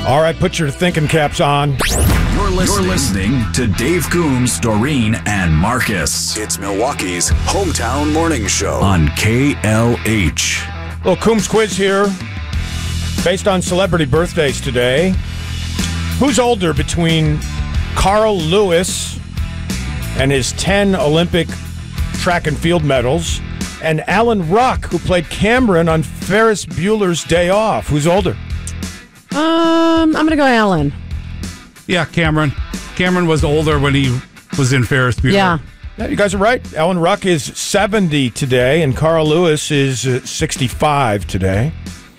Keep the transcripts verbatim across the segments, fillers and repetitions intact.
All right, put your thinking caps on. You're listening, You're listening to Dave Coombs, Doreen, and Marcus. It's Milwaukee's hometown morning show on K L H. Little Coombs quiz here, based on celebrity birthdays today. Who's older between Carl Lewis and his ten Olympic track and field medals and Alan Ruck, who played Cameron on Ferris Bueller's Day Off? Who's older? Um, I'm going to go Alan. Yeah, Cameron. Cameron was older when he was in Ferris Bueller. Yeah. Yeah, you guys are right. Alan Ruck is seventy today, and Carl Lewis is uh, sixty-five today.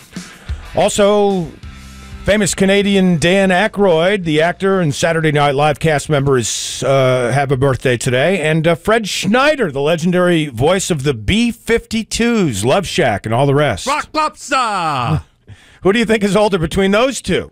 Also, famous Canadian Dan Aykroyd, the actor and Saturday Night Live cast member, is uh, have a birthday today. And uh, Fred Schneider, the legendary voice of the B fifty-twos, Love Shack, and all the rest. Rock Lobster! Who do you think is older between those two?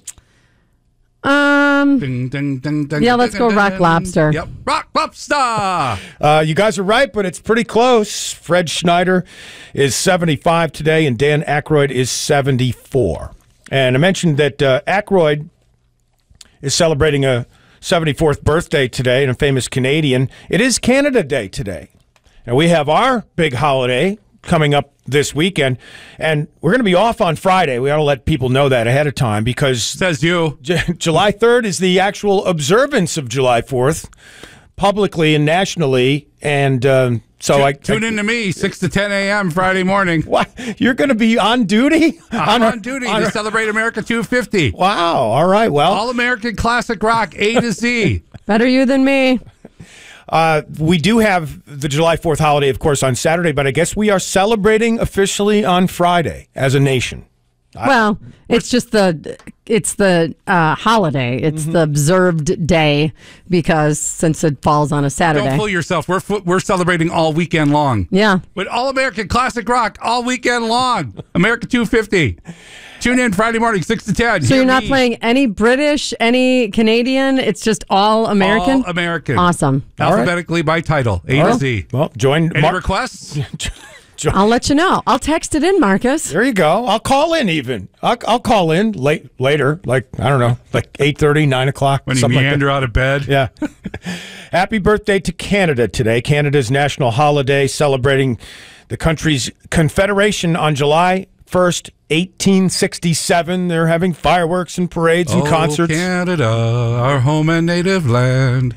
Um, Ding, ding, ding, ding, yeah, let's ding, go ding, Rock ding. Lobster. Yep, Rock Lobster! Uh, you guys are right, but it's pretty close. Fred Schneider is seventy-five today, and Dan Aykroyd is seventy-four. And I mentioned that uh, Aykroyd is celebrating a seventy-fourth birthday today, and a famous Canadian. It is Canada Day today. And we have our big holiday coming up this weekend, and we're going to be off on Friday. We ought to let people know that ahead of time, because Says you. J- July third is the actual observance of July fourth, publicly and nationally, and um, so Tune, I tune I, in to me, six to ten a.m. Friday morning. What? You're going to be on duty? I'm our- on duty on to our- celebrate America two fifty. Wow. All right. Well, All American classic rock, A to Z. Better you than me. uh, we do have the July fourth holiday, of course, on Saturday, but I guess we are celebrating officially on Friday as a nation. Well, it's just the it's the uh, holiday. It's Mm-hmm. the observed day because since it falls on a Saturday. Don't fool yourself. We're fu- we're celebrating all weekend long. Yeah. With All American classic rock all weekend long. America two fifty. Tune in Friday morning, six to ten. So Hear you're not me. playing any British, any Canadian. It's just all American. All American. Awesome. Alphabetically by title, A All to right. Z. Well, join. Any Mar- requests? I'll let you know. I'll text it in, Marcus. There you go. I'll call in even. I'll, I'll call in late later, like, I don't know, like eight thirty, nine o'clock. When you something like that. meander out of bed. Yeah. Happy birthday to Canada today. Canada's national holiday, celebrating the country's Confederation on July first, eighteen sixty-seven. They're having fireworks and parades and Oh, concerts. Canada, our home and native land.